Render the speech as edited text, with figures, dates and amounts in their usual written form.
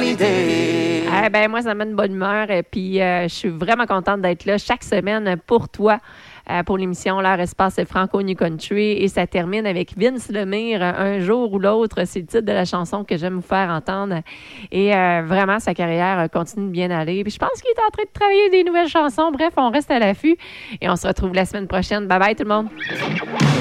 idée. Eh ben, moi, ça me met une bonne humeur. Et puis, je suis vraiment contente d'être là chaque semaine pour toi. Pour l'émission L'heure espace Franco New Country. Et ça termine avec Vince Lemire, Un jour ou l'autre. C'est le titre de la chanson que j'aime vous faire entendre. Et vraiment, sa carrière continue de bien aller. Puis je pense qu'il est en train de travailler des nouvelles chansons. Bref, on reste à l'affût. Et on se retrouve la semaine prochaine. Bye bye tout le monde.